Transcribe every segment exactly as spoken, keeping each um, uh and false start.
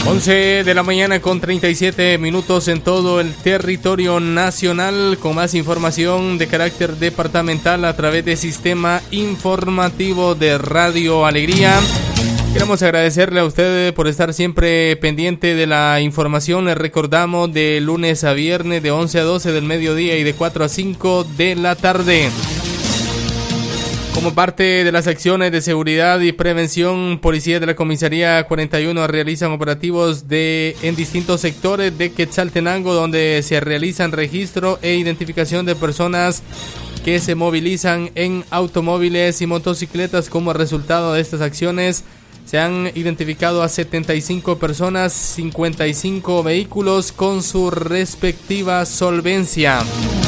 once de la mañana con treinta y siete minutos en todo el territorio nacional, con más información de carácter departamental a través del sistema informativo de Radio Alegría. Queremos agradecerle a usted por estar siempre pendiente de la información. Les recordamos de lunes a viernes de once a doce del mediodía y de cuatro a cinco de la tarde. Como parte de las acciones de seguridad y prevención, policías de la Comisaría cuarenta y uno realizan operativos de, en distintos sectores de Quetzaltenango, donde se realizan registro e identificación de personas que se movilizan en automóviles y motocicletas. Como resultado de estas acciones, se han identificado a setenta y cinco personas, cincuenta y cinco vehículos con su respectiva solvencia.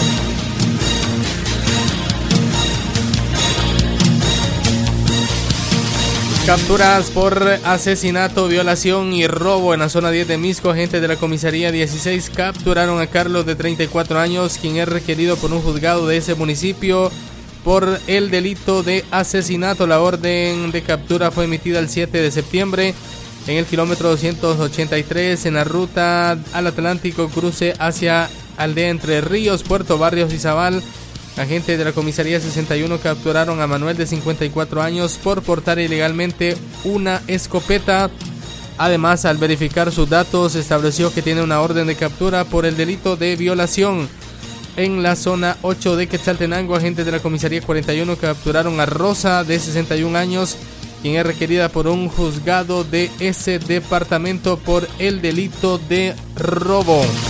Capturas por asesinato, violación y robo en la zona diez de Misco. Agentes de la comisaría dieciséis capturaron a Carlos, de treinta y cuatro años, quien es requerido por un juzgado de ese municipio por el delito de asesinato. La orden de captura fue emitida el siete de septiembre en el kilómetro doscientos ochenta y tres en la ruta al Atlántico, cruce hacia Aldea Entre Ríos, Puerto Barrios y Zabal. Agentes de la comisaría sesenta y uno capturaron a Manuel, de cincuenta y cuatro años, por portar ilegalmente una escopeta. Además, al verificar sus datos, se estableció que tiene una orden de captura por el delito de violación. En la zona ocho de Quetzaltenango, agentes de la comisaría cuarenta y uno capturaron a Rosa, de sesenta y un años, quien es requerida por un juzgado de ese departamento por el delito de robo.